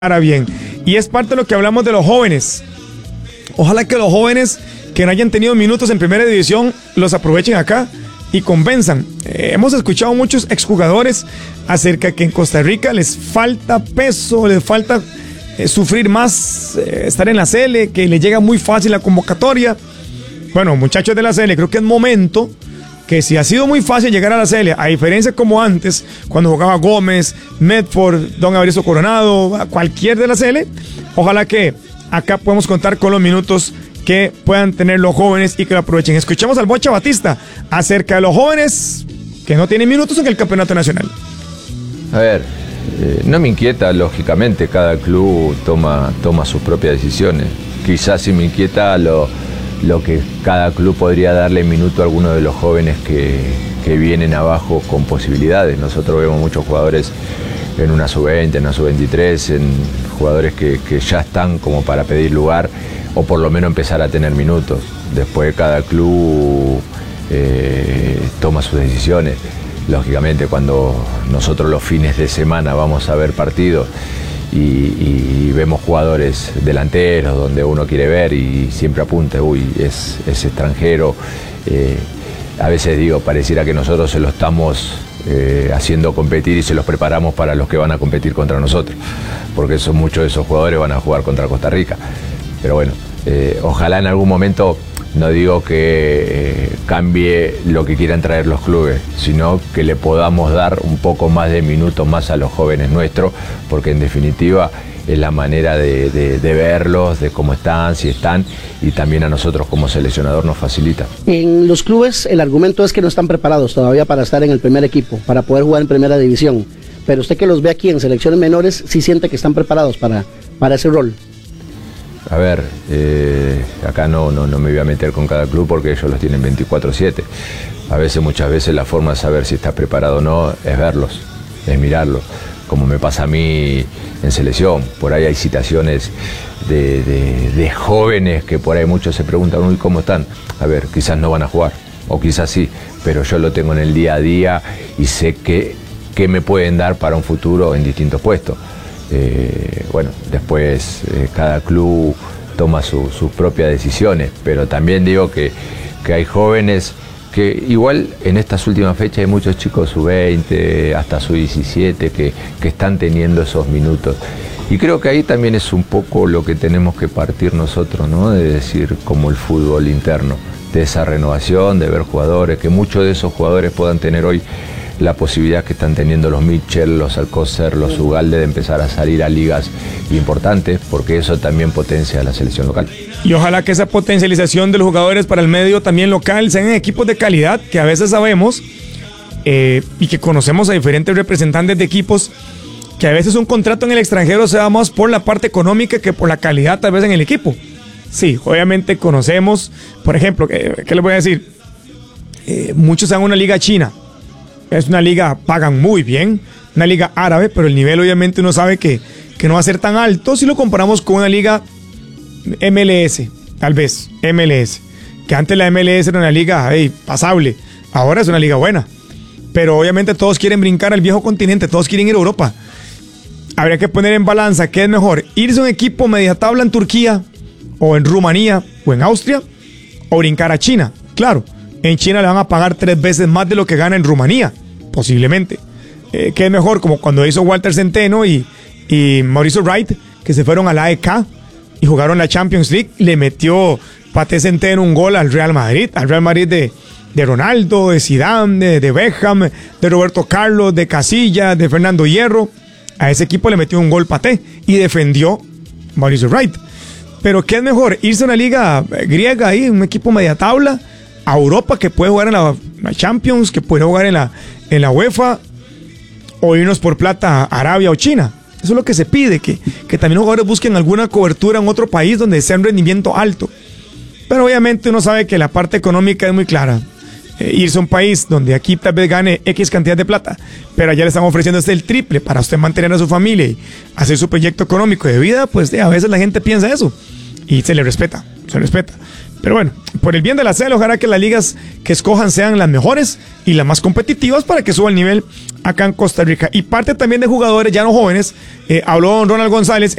Ahora bien, y es parte de lo que hablamos de los jóvenes. Ojalá que los jóvenes que no hayan tenido minutos en primera división los aprovechen acá y convenzan. Hemos escuchado muchos exjugadores acerca de que en Costa Rica les falta peso, les falta sufrir más, estar en la CL, que les llega muy fácil la convocatoria. Bueno, muchachos de la CL, creo que es momento que si ha sido muy fácil llegar a la CL, a diferencia como antes, cuando jugaba Gómez, Medford, Don Abrizo Coronado, cualquier de la CL, ojalá que acá podamos contar con los minutos que puedan tener los jóvenes y que lo aprovechen. Escuchamos al Bocha Batista acerca de los jóvenes que no tienen minutos en el campeonato nacional. A ver, no me inquieta, lógicamente, cada club toma sus propias decisiones. Quizás sí me inquieta lo que cada club podría darle minuto a algunos de los jóvenes que vienen abajo con posibilidades. Nosotros vemos muchos jugadores en una sub-20, en una sub-23, en jugadores que ya están como para pedir lugar o por lo menos empezar a tener minutos. Después cada club toma sus decisiones. Lógicamente, cuando nosotros los fines de semana vamos a ver partidos y vemos jugadores delanteros donde uno quiere ver y siempre apunta, es extranjero. A veces digo, pareciera que nosotros se lo estamos haciendo competir y se los preparamos para los que van a competir contra nosotros, porque muchos de esos jugadores van a jugar contra Costa Rica. Pero bueno, ojalá en algún momento, no digo que cambie lo que quieran traer los clubes, sino que le podamos dar un poco más de minutos más a los jóvenes nuestros, porque en definitiva es la manera de verlos, de cómo están, si están, y también a nosotros como seleccionador nos facilita. En los clubes el argumento es que no están preparados todavía para estar en el primer equipo, para poder jugar en primera división, pero usted que los ve aquí en selecciones menores, ¿sí siente que están preparados para ese rol? A ver, acá no me voy a meter con cada club porque ellos los tienen 24/7. Muchas veces la forma de saber si estás preparado o no es verlos, es mirarlos. Como me pasa a mí en selección, por ahí hay situaciones de jóvenes que por ahí muchos se preguntan, uy, ¿cómo están? A ver, quizás no van a jugar, o quizás sí, pero yo lo tengo en el día a día y sé qué me pueden dar para un futuro en distintos puestos. Bueno, después cada club toma sus propias decisiones, pero también digo que hay jóvenes que igual en estas últimas fechas hay muchos chicos sub-20, hasta sub-17 que están teniendo esos minutos. Y creo que ahí también es un poco lo que tenemos que partir nosotros, ¿no? De decir, como el fútbol interno, de esa renovación, de ver jugadores, que muchos de esos jugadores puedan tener hoy la posibilidad que están teniendo los Mitchell, los Alcocer, los Ugalde, de empezar a salir a ligas importantes, porque eso también potencia a la selección local. Y ojalá que esa potencialización de los jugadores para el medio también local sean equipos de calidad, que a veces sabemos y que conocemos a diferentes representantes de equipos, que a veces un contrato en el extranjero se da más por la parte económica que por la calidad tal vez en el equipo. Sí, obviamente conocemos, por ejemplo, ¿qué les voy a decir? Muchos van a una liga china. Es una liga, pagan muy bien, una liga árabe, pero el nivel obviamente uno sabe que no va a ser tan alto si lo comparamos con una liga MLS, tal vez, MLS. Que antes la MLS era una liga pasable, ahora es una liga buena. Pero obviamente todos quieren brincar al viejo continente, todos quieren ir a Europa. Habría que poner en balanza qué es mejor, irse a un equipo media tabla en Turquía, o en Rumanía, o en Austria, o brincar a China. Claro, en China le van a pagar 3 veces más de lo que gana en Rumanía, posiblemente. ¿Qué es mejor? Como cuando hizo Walter Centeno y Mauricio Wright, que se fueron a la AEK y jugaron la Champions League. Le metió Paté Centeno un gol al Real Madrid de Ronaldo, de Zidane, de Beckham, de Roberto Carlos, de Casillas, de Fernando Hierro. A ese equipo le metió un gol Paté y defendió Mauricio Wright. Pero ¿qué es mejor? Irse a una liga griega ahí, un equipo media tabla, a Europa, que puede jugar en la Champions, que puede jugar en la UEFA, o irnos por plata a Arabia o China. Eso es lo que se pide, que también los jugadores busquen alguna cobertura en otro país donde sea un rendimiento alto. Pero obviamente uno sabe que la parte económica es muy clara. Irse a un país donde aquí tal vez gane X cantidad de plata, pero allá le están ofreciendo el triple para usted mantener a su familia y hacer su proyecto económico de vida, pues a veces la gente piensa eso y se le respeta. Pero bueno, por el bien de la CL, ojalá que las ligas que escojan sean las mejores y las más competitivas para que suba el nivel acá en Costa Rica. Y parte también de jugadores ya no jóvenes, habló don Ronald González.